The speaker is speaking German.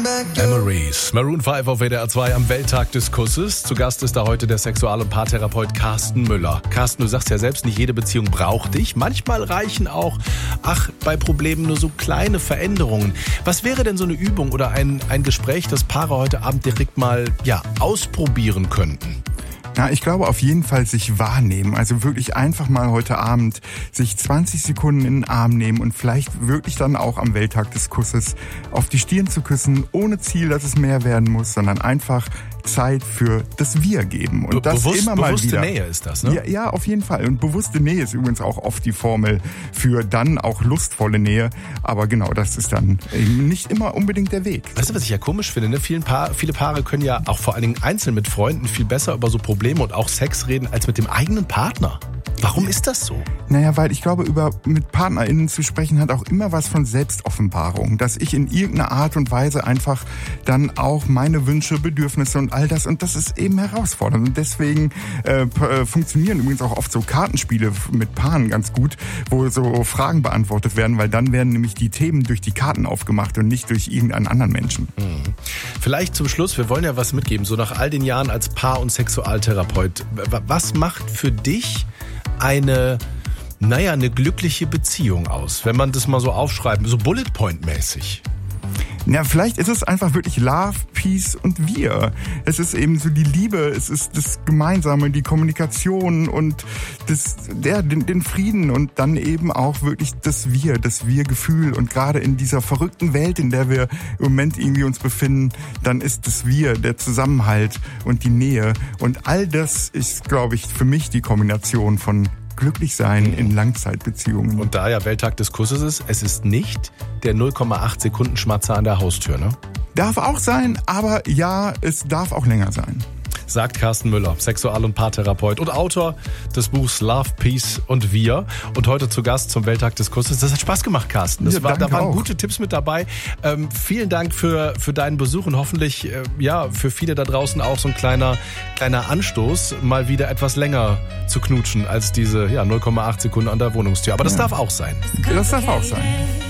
Memories. Maroon 5 auf WDR 2 am Welttag des Kusses. Zu Gast ist da heute der Sexual- und Paartherapeut Carsten Müller. Carsten, du sagst ja selbst, nicht jede Beziehung braucht dich. Manchmal reichen auch, bei Problemen nur so kleine Veränderungen. Was wäre denn so eine Übung oder ein Gespräch, das Paare heute Abend direkt mal ausprobieren könnten? Ja, ich glaube auf jeden Fall sich wahrnehmen. Also wirklich einfach mal heute Abend sich 20 Sekunden in den Arm nehmen und vielleicht wirklich dann auch am Welttag des Kusses auf die Stirn zu küssen, ohne Ziel, dass es mehr werden muss, sondern einfach Zeit für das Wir geben. Und das immer mal bewusste wieder. Nähe ist das, ne? Ja, auf jeden Fall. Und bewusste Nähe ist übrigens auch oft die Formel für dann auch lustvolle Nähe. Aber genau, das ist dann eben nicht immer unbedingt der Weg. Weißt du, was ich ja komisch finde? Ne? Viele Paare können ja auch vor allen Dingen einzeln mit Freunden viel besser über so Probleme und auch Sex reden als mit dem eigenen Partner. Warum ist das so? Naja, weil ich glaube, mit PartnerInnen zu sprechen hat auch immer was von Selbstoffenbarung. Dass ich in irgendeiner Art und Weise einfach dann auch meine Wünsche, Bedürfnisse und all das, und das ist eben herausfordernd. Und deswegen funktionieren übrigens auch oft so Kartenspiele mit Paaren ganz gut, wo so Fragen beantwortet werden, weil dann werden nämlich die Themen durch die Karten aufgemacht und nicht durch irgendeinen anderen Menschen. Vielleicht zum Schluss, wir wollen ja was mitgeben, so nach all den Jahren als Paar- und Sexualtherapeut. Was macht für dich eine glückliche Beziehung aus, wenn man das mal so aufschreibt, so Bullet-Point-mäßig? Ja, vielleicht ist es einfach wirklich Love, Peace und Wir. Es ist eben so die Liebe, es ist das Gemeinsame, die Kommunikation und den Frieden und dann eben auch wirklich das Wir-Gefühl. Und gerade in dieser verrückten Welt, in der wir im Moment irgendwie uns befinden, dann ist das Wir, der Zusammenhalt und die Nähe. Und all das ist, glaube ich, für mich die Kombination von glücklich sein in Langzeitbeziehungen. Und da ja Welttag des Kusses ist, es ist nicht der 0,8 Sekunden Schmatzer an der Haustür, ne? Darf auch sein, aber ja, es darf auch länger sein. Sagt Carsten Müller, Sexual- und Paartherapeut und Autor des Buchs Love, Peace und Wir. Und heute zu Gast zum Welttag des Kusses. Das hat Spaß gemacht, Carsten. Da waren gute Tipps mit dabei. Vielen Dank für deinen Besuch und hoffentlich für viele da draußen auch so ein kleiner Anstoß, mal wieder etwas länger zu knutschen als diese 0,8 Sekunden an der Wohnungstür. Aber das darf auch sein. Das darf auch sein.